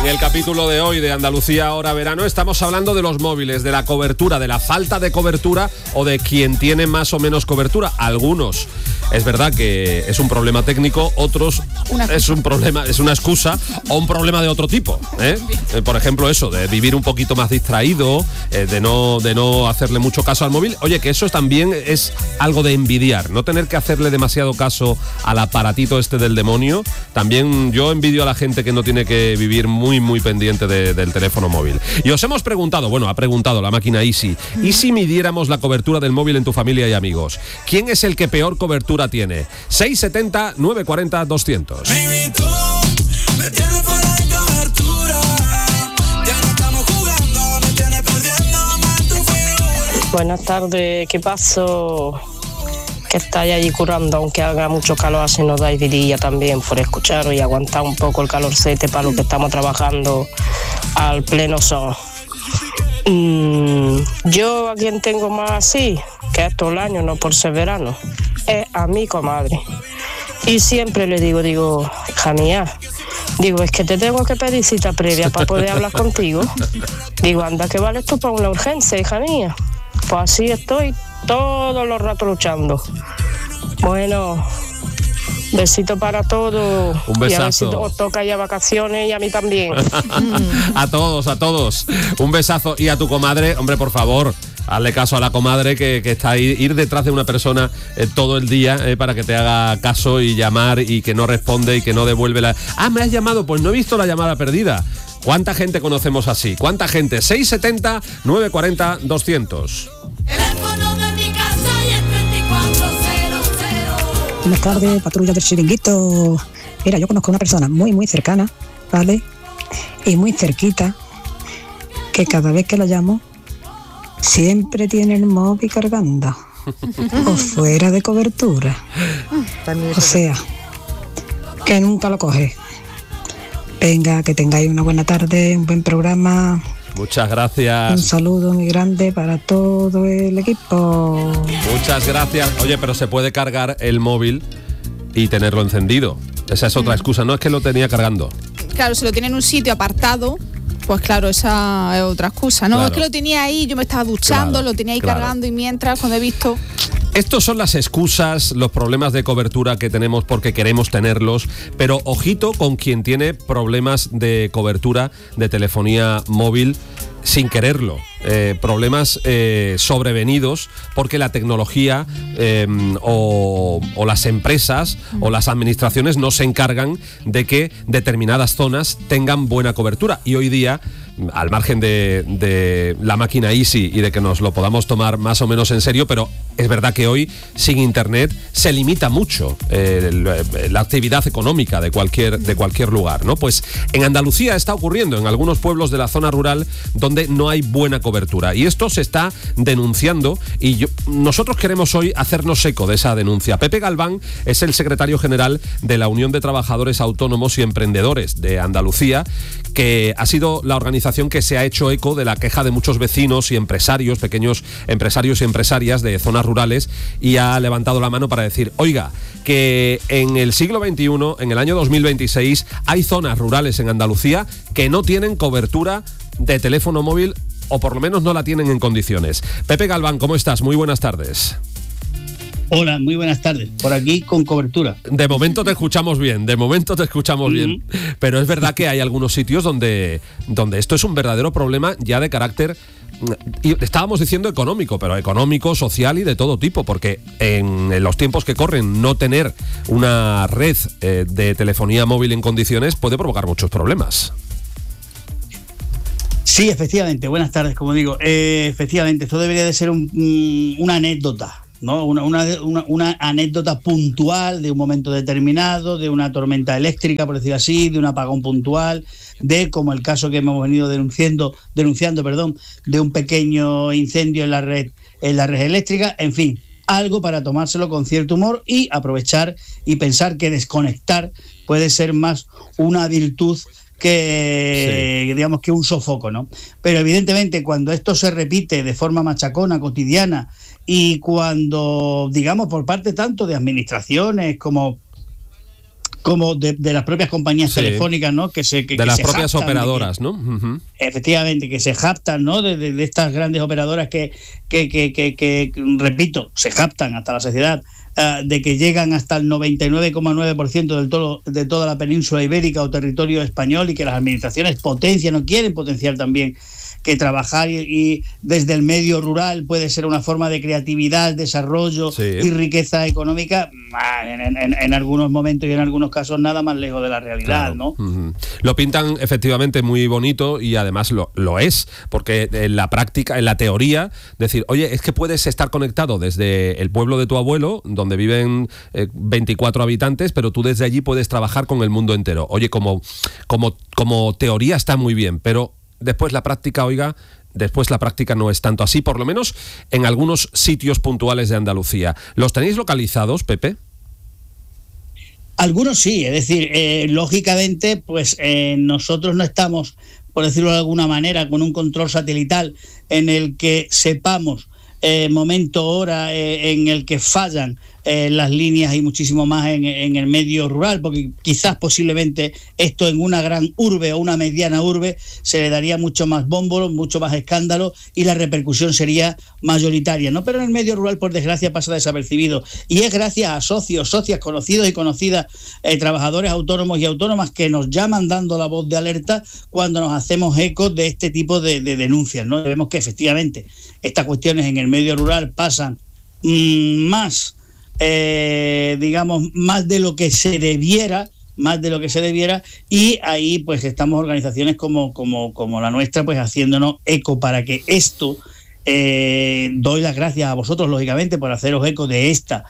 En el capítulo de hoy de Andalucía Ahora Verano estamos hablando de los móviles, de la cobertura, de la falta de cobertura o de quien tiene más o menos cobertura. Algunos es verdad que es un problema técnico, otros es un problema, es una excusa o un problema de otro tipo, ¿eh? Por ejemplo, eso de vivir un poquito más distraído, de no hacerle mucho caso al móvil. Oye, que eso también es algo de envidiar, no tener que hacerle demasiado caso al aparatito este del demonio. También yo envidio a la gente que no tiene que vivir muy pendiente del teléfono móvil. Y os hemos preguntado, ha preguntado la máquina Easy, ¿y si midiéramos la cobertura del móvil en tu familia y amigos? ¿Quién es el que peor cobertura tiene? 670 940 200. Buenas tardes, ¿qué pasó? Que estáis allí currando, aunque haga mucho calor, así nos dais vidilla también por escucharos y aguantar un poco el calorcete para lo que estamos trabajando al pleno sol. Yo a quien tengo más así, que es todo el año, no por ser verano, es a mi comadre. Y siempre le digo, hija mía, es que te tengo que pedir cita previa para poder hablar contigo. Anda, que vale esto para una urgencia, hija mía. Pues así estoy todos los ratos luchando. Bueno, besito para todos. Un besazo. Y a ver si os toca ya vacaciones y a mí también. A todos. Un besazo. Y a tu comadre, hombre, por favor, hazle caso a la comadre que está ahí, ir detrás de una persona todo el día para que te haga caso y llamar y que no responde y que no devuelve la... Ah, me has llamado, pues no he visto la llamada perdida. ¿Cuánta gente conocemos así? ¿Cuánta gente? 670 940 200. Buenas tardes, patrulla del Chiringuito. Mira, yo conozco a una persona muy cercana, ¿vale? Y muy cerquita, que cada vez que la llamo, siempre tiene el móvil cargando. O fuera de cobertura. O sea, que nunca lo coge. Venga, que tengáis una buena tarde, un buen programa. Muchas gracias. Un saludo muy grande para todo el equipo. Muchas gracias. Oye, pero se puede cargar el móvil y tenerlo encendido. Esa es otra excusa, no es que lo tenía cargando. Claro, si lo tiene en un sitio apartado, pues claro, esa es otra excusa. No, claro. Es que lo tenía ahí, yo me estaba duchando, lo tenía ahí cargando y mientras, cuando he visto... Estos son las excusas, los problemas de cobertura que tenemos porque queremos tenerlos, pero ojito con quien tiene problemas de cobertura de telefonía móvil sin quererlo. Problemas sobrevenidos porque la tecnología o las empresas o las administraciones no se encargan de que determinadas zonas tengan buena cobertura. Y hoy día, al margen de la máquina Easy y de que nos lo podamos tomar más o menos en serio, pero es verdad que hoy sin internet se limita mucho la actividad económica de cualquier lugar, ¿no? Pues en Andalucía está ocurriendo en algunos pueblos de la zona rural donde no hay buena cobertura y esto se está denunciando y nosotros queremos hoy hacernos eco de esa denuncia. Pepe Galván es el secretario general de la Unión de Trabajadores Autónomos y Emprendedores de Andalucía, que ha sido la organización que se ha hecho eco de la queja de muchos vecinos y empresarios, pequeños empresarios y empresarias de zonas rurales, y ha levantado la mano para decir, oiga, que en el siglo XXI, en el año 2026, hay zonas rurales en Andalucía que no tienen cobertura de teléfono móvil o por lo menos no la tienen en condiciones. Pepe Galván, ¿cómo estás? Muy buenas tardes. Hola, muy buenas tardes. Por aquí con cobertura. De momento te escuchamos bien, bien. Pero es verdad que hay algunos sitios donde esto es un verdadero problema ya de carácter, y estábamos diciendo económico, pero económico, social y de todo tipo, porque en los tiempos que corren no tener una red de telefonía móvil en condiciones puede provocar muchos problemas. Sí, efectivamente, buenas tardes, como digo. Efectivamente, esto debería de ser una anécdota, ¿no? Una anécdota puntual de un momento determinado, de una tormenta eléctrica, por decir así, de un apagón puntual, de como el caso que hemos venido denunciando, de un pequeño incendio en la red eléctrica, en fin, algo para tomárselo con cierto humor y aprovechar y pensar que desconectar puede ser más una virtud que digamos que un sofoco, ¿no? Pero evidentemente cuando esto se repite de forma machacona, cotidiana, y cuando, digamos, por parte tanto de administraciones como como de las propias compañías telefónicas, ¿no? De las propias operadoras, ¿no? Uh-huh. Efectivamente, que se jactan, ¿no? De estas grandes operadoras que, repito, se jactan hasta la saciedad, de que llegan hasta el 99,9% de toda la península ibérica o territorio español, y que las administraciones no quieren potenciar también, que trabajar y desde el medio rural puede ser una forma de creatividad, desarrollo y riqueza económica, en algunos momentos y en algunos casos nada más lejos de la realidad, ¿no? Uh-huh. Lo pintan efectivamente muy bonito, y además lo es, porque en la práctica, en la teoría, decir, oye, es que puedes estar conectado desde el pueblo de tu abuelo, donde viven 24 habitantes, pero tú desde allí puedes trabajar con el mundo entero. Oye, como teoría está muy bien, pero después la práctica, no es tanto así, por lo menos en algunos sitios puntuales de Andalucía. ¿Los tenéis localizados, Pepe? Algunos sí, es decir, lógicamente, pues nosotros no estamos, por decirlo de alguna manera, con un control satelital en el que sepamos momento, hora en el que fallan las líneas y muchísimo más en el medio rural, porque quizás posiblemente esto en una gran urbe o una mediana urbe se le daría mucho más bombo, mucho más escándalo, y la repercusión sería mayoritaria, ¿no? Pero en el medio rural, por desgracia, pasa desapercibido, y es gracias a socios, socias, conocidos y conocidas, trabajadores autónomos y autónomas, que nos llaman dando la voz de alerta cuando nos hacemos eco de este tipo de denuncias, ¿no? Vemos que efectivamente estas cuestiones en el medio rural pasan más de lo que se debiera, y ahí pues estamos organizaciones como la nuestra, pues haciéndonos eco para que esto, doy las gracias a vosotros, lógicamente, por haceros eco de esta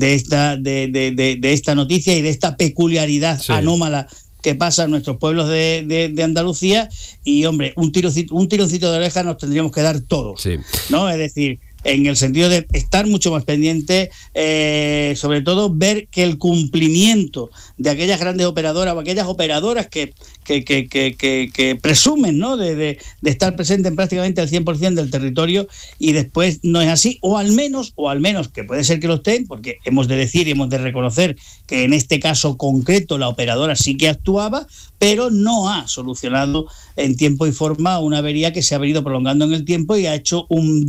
noticia y de esta peculiaridad anómala que pasa en nuestros pueblos de Andalucía. Y hombre, un tironcito de oreja nos tendríamos que dar todos, ¿no? Es decir, en el sentido de estar mucho más pendiente, sobre todo ver que el cumplimiento de aquellas grandes operadoras o aquellas operadoras que presumen, ¿no?, de estar presentes en prácticamente el 100% del territorio, y después no es así, o al menos que puede ser que lo estén, porque hemos de decir y hemos de reconocer que en este caso concreto la operadora sí que actuaba, pero no ha solucionado en tiempo y forma una avería que se ha venido prolongando en el tiempo y ha hecho un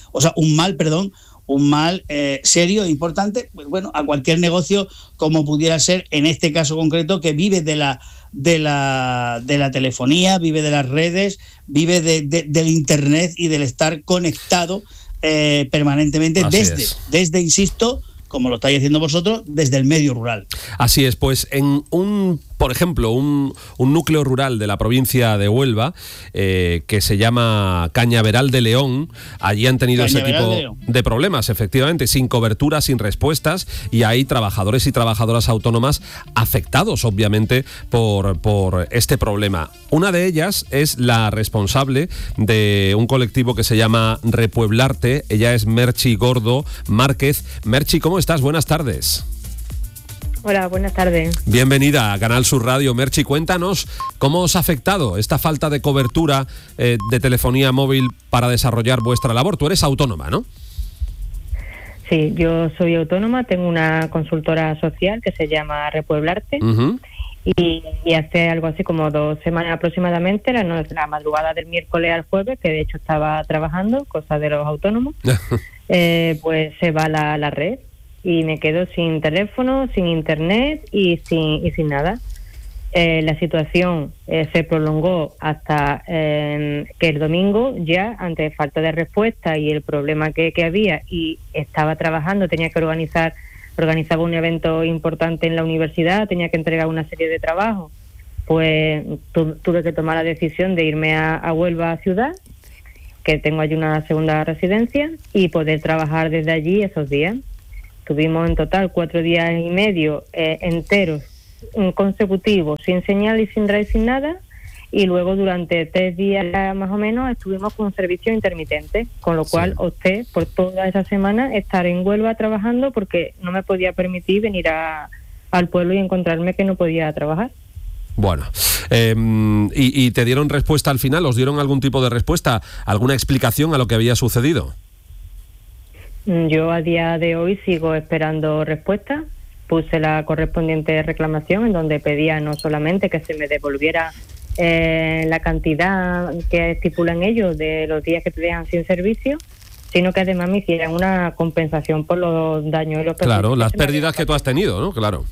mal serio e importante, pues bueno, a cualquier negocio, como pudiera ser en este caso concreto, que vive de la telefonía, vive de las redes, vive del internet y del estar conectado permanentemente desde, insisto, como lo estáis haciendo vosotros, desde el medio rural. Así es, pues por ejemplo, un núcleo rural de la provincia de Huelva, que se llama Cañaveral de León, allí han tenido ese tipo de problemas, efectivamente, sin cobertura, sin respuestas, y hay trabajadores y trabajadoras autónomas afectados, obviamente, por este problema. Una de ellas es la responsable de un colectivo que se llama Repueblarte. Ella es Merchi Gordo Márquez. Merchi, ¿cómo estás? Buenas tardes. Hola, buenas tardes. Bienvenida a Canal Sur Radio. Merchi, cuéntanos cómo os ha afectado esta falta de cobertura de telefonía móvil para desarrollar vuestra labor. Tú eres autónoma, ¿no? Sí, yo soy autónoma, tengo una consultora social que se llama Repueblarte. Uh-huh. Y hace algo así como 2 semanas aproximadamente, la madrugada del miércoles al jueves, que de hecho estaba trabajando, cosa de los autónomos, pues se va la red. Y me quedo sin teléfono, sin internet y sin nada. La situación se prolongó hasta que el domingo, ya ante falta de respuesta y el problema que había, y estaba trabajando, tenía que organizaba un evento importante en la universidad, tenía que entregar una serie de trabajos, pues tuve que tomar la decisión de irme a Huelva ciudad, que tengo allí una segunda residencia, y poder trabajar desde allí esos días. Tuvimos en total 4 días y medio enteros consecutivos, sin señal y sin red, sin nada, y luego durante 3 días más o menos estuvimos con un servicio intermitente, con lo cual opté por toda esa semana estar en Huelva trabajando, porque no me podía permitir venir al pueblo y encontrarme que no podía trabajar. Bueno, ¿y te dieron respuesta al final? ¿Os dieron algún tipo de respuesta, alguna explicación a lo que había sucedido? Yo a día de hoy sigo esperando respuesta. puse la correspondiente reclamación en donde pedía no solamente que se me devolviera la cantidad que estipulan ellos de los días que te dejan sin servicio, sino que además me hicieran una compensación por los daños y los perjuicios. Claro, las pérdidas que tú has tenido, ¿no? Claro.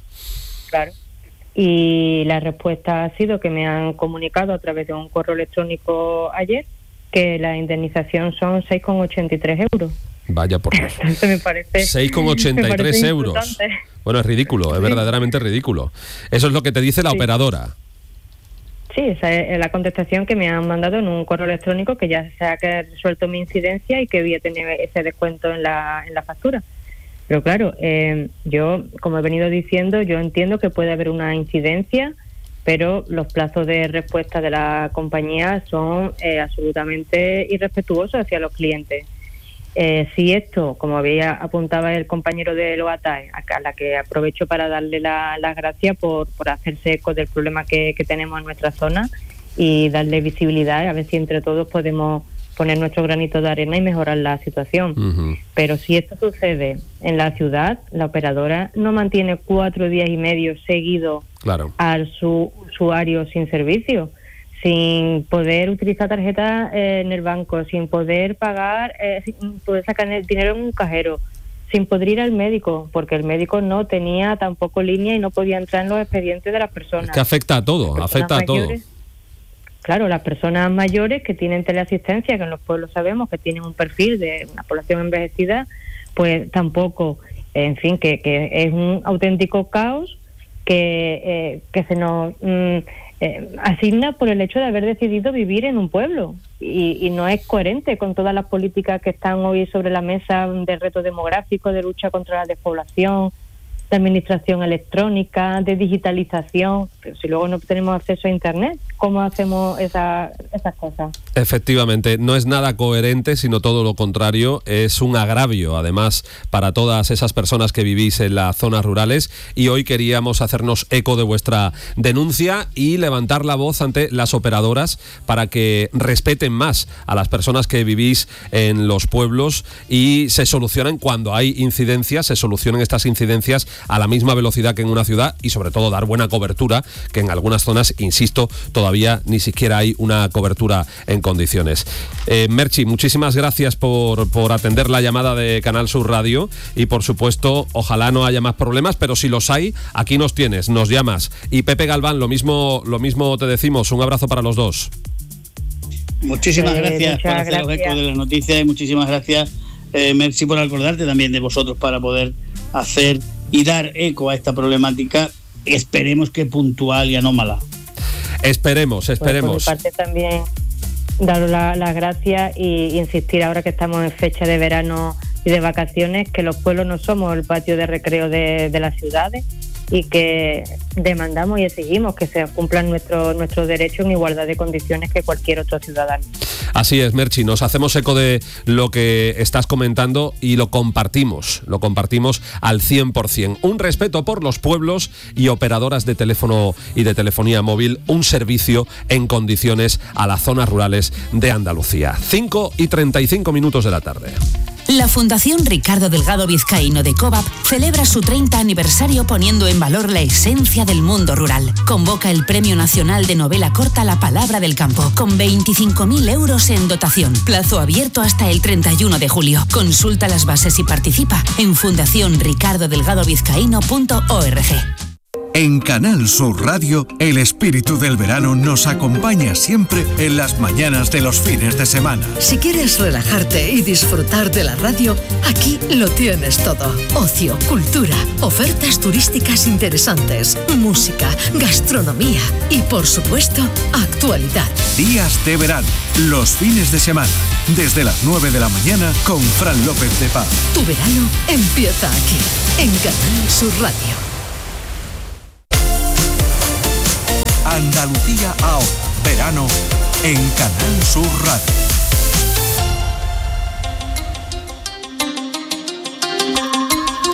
Y la respuesta ha sido que me han comunicado a través de un correo electrónico ayer que la indemnización son 6,83 euros. Vaya por Dios. Entonces me parece 6,83 euros. Bueno, es ridículo, es verdaderamente ridículo. Eso es lo que te dice la operadora. Sí, esa es la contestación que me han mandado en un correo electrónico, que ya se ha resuelto mi incidencia y que voy a tener ese descuento en la factura. Pero claro, yo, como he venido diciendo, yo entiendo que puede haber una incidencia, pero los plazos de respuesta de la compañía son absolutamente irrespetuosos hacia los clientes. Si esto, como apuntaba el compañero de Loatae, a la que aprovecho para darle las gracias por hacerse eco del problema que tenemos en nuestra zona y darle visibilidad, a ver si entre todos podemos poner nuestro granito de arena y mejorar la situación. Uh-huh. Pero si esto sucede en la ciudad, la operadora no mantiene 4 días y medio seguidos a su usuario sin servicio, sin poder utilizar tarjeta en el banco, sin poder pagar, sin poder sacar el dinero en un cajero, sin poder ir al médico, porque el médico no tenía tampoco línea y no podía entrar en los expedientes de las personas. Es que afecta a todo, afecta a todo. Claro, las personas mayores que tienen teleasistencia, que en los pueblos sabemos que tienen un perfil de una población envejecida, pues tampoco, en fin, que es un auténtico caos que se nos asigna por el hecho de haber decidido vivir en un pueblo y no es coherente con todas las políticas que están hoy sobre la mesa de reto demográfico, de lucha contra la despoblación, de administración electrónica, de digitalización. Pero si luego no tenemos acceso a Internet, ¿cómo hacemos esas cosas? Efectivamente, no es nada coherente, sino todo lo contrario. Es un agravio, además, para todas esas personas que vivís en las zonas rurales, y hoy queríamos hacernos eco de vuestra denuncia y levantar la voz ante las operadoras para que respeten más a las personas que vivís en los pueblos y se solucionen cuando hay incidencias, se solucionen estas incidencias a la misma velocidad que en una ciudad y sobre todo dar buena cobertura, que en algunas zonas, insisto, todavía ni siquiera hay una cobertura en condiciones. Merchi, muchísimas gracias por atender la llamada de Canal Sur Radio y por supuesto, ojalá no haya más problemas, pero si los hay, aquí nos tienes, nos llamas. Y Pepe Galván, lo mismo te decimos, un abrazo para los dos. Muchísimas gracias por hacer eco de las noticias y muchísimas gracias, Merchi, por acordarte también de vosotros para poder hacer y dar eco a esta problemática, esperemos que puntual y anómala. Esperemos. Pues por mi parte también daros las gracias y insistir ahora que estamos en fecha de verano y de vacaciones, que los pueblos no somos el patio de recreo de las ciudades y que demandamos y exigimos que se cumplan nuestros derechos en igualdad de condiciones que cualquier otro ciudadano. Así es, Merchi, nos hacemos eco de lo que estás comentando y lo compartimos al 100%. Un respeto por los pueblos y operadoras de teléfono y de telefonía móvil, un servicio en condiciones a las zonas rurales de Andalucía. 5:35 de la tarde. La Fundación Ricardo Delgado Vizcaíno de COVAP celebra su 30 aniversario poniendo en valor la esencia del mundo rural. Convoca el Premio Nacional de Novela Corta La Palabra del Campo, con 25.000 euros en dotación. Plazo abierto hasta el 31 de julio. Consulta las bases y participa en fundacionricardodelgadovizcaíno.org. En Canal Sur Radio, el espíritu del verano nos acompaña siempre en las mañanas de los fines de semana. Si quieres relajarte y disfrutar de la radio, aquí lo tienes todo. Ocio, cultura, ofertas turísticas interesantes, música, gastronomía y, por supuesto, actualidad. Días de verano, los fines de semana, desde las 9 de la mañana con Fran López de Paz. Tu verano empieza aquí, en Canal Sur Radio. Andalucía ahora, verano, en Canal Sur Radio.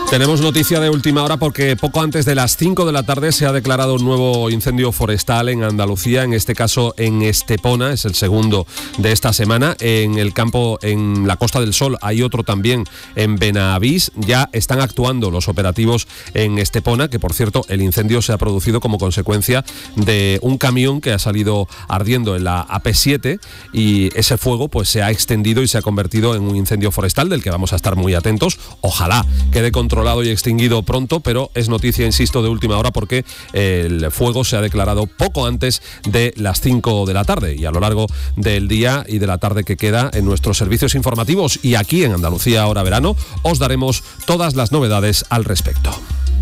Tenemos noticia de última hora porque poco antes de las 5 de la tarde se ha declarado un nuevo incendio forestal en Andalucía, en este caso en Estepona, es el segundo de esta semana. En el campo, en la Costa del Sol, hay otro también en Benavís. Ya están actuando los operativos en Estepona, que por cierto el incendio se ha producido como consecuencia de un camión que ha salido ardiendo en la AP7 y ese fuego pues se ha extendido y se ha convertido en un incendio forestal del que vamos a estar muy atentos. Ojalá quede controlado y extinguido pronto, pero es noticia, insisto, de última hora porque el fuego se ha declarado poco antes de las 5 de la tarde y a lo largo del día y de la tarde que queda en nuestros servicios informativos y aquí en Andalucía Ahora Verano os daremos todas las novedades al respecto.